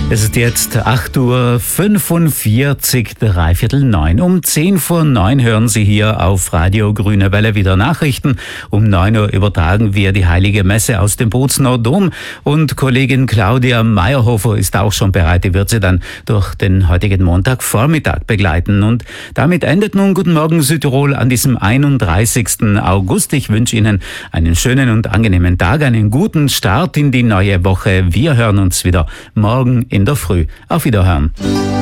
Es ist jetzt 8:45 Uhr, 8:45. Um 8:50 hören Sie hier auf Radio Grüne Welle wieder Nachrichten. Um 9 Uhr übertragen wir die Heilige Messe aus dem Bozener Dom. Und Kollegin Claudia Meyerhofer ist auch schon bereit. Die wird Sie dann durch den heutigen Montagvormittag begleiten. Und damit endet nun Guten Morgen Südtirol an diesem 31. August. Ich wünsche Ihnen einen schönen und angenehmen Tag, einen guten Start in die neue Woche. Wir hören uns wieder morgen in der Früh. Auf Wiederhören.